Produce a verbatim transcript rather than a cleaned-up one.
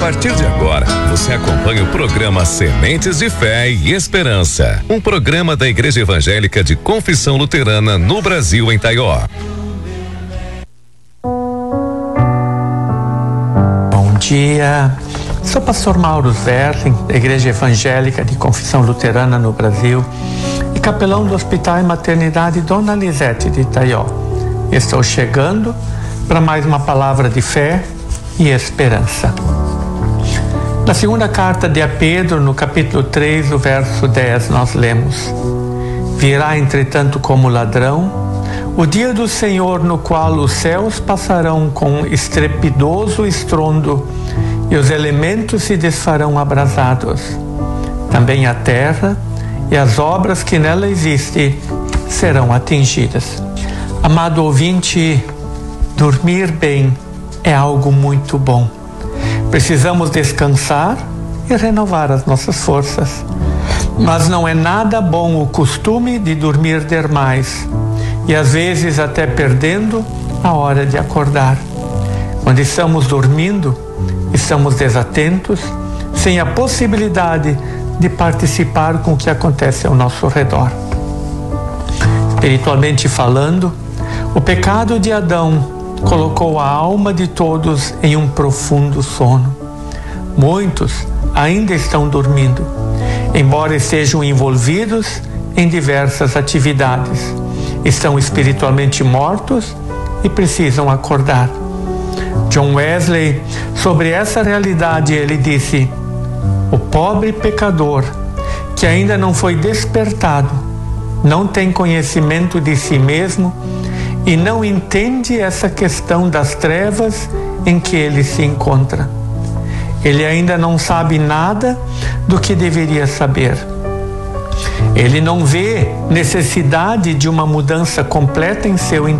partir de agora, você acompanha o programa Sementes de Fé e Esperança, um programa da Igreja Evangélica de Confissão Luterana no Brasil, em Taió. Bom dia, sou pastor Mauro Zerling, da Igreja Evangélica de Confissão Luterana no Brasil e capelão do Hospital e Maternidade Dona Lisete de Taió. Estou chegando para mais uma palavra de fé e esperança. Na segunda carta de a Pedro, no capítulo três, o verso dez, nós lemos: Virá, entretanto, como ladrão, o dia do Senhor, no qual os céus passarão com estrepidoso estrondo e os elementos se desfarão abrasados. Também a terra e as obras que nela existem serão atingidas. Amado ouvinte, dormir bem é algo muito bom. Precisamos descansar e renovar as nossas forças. Mas não é nada bom o costume de dormir demais e às vezes até perdendo a hora de acordar. Quando estamos dormindo, estamos desatentos, sem a possibilidade de participar com o que acontece ao nosso redor. Espiritualmente falando, o pecado de Adão colocou a alma de todos em um profundo sono. Muitos ainda estão dormindo, embora estejam envolvidos em diversas atividades. Estão espiritualmente mortos e precisam acordar. John Wesley, sobre essa realidade, ele disse: o pobre pecador que ainda não foi despertado, não tem conhecimento de si mesmo e não entende essa questão das trevas em que ele se encontra. Ele ainda não sabe nada do que deveria saber. Ele não vê necessidade de uma mudança completa em seu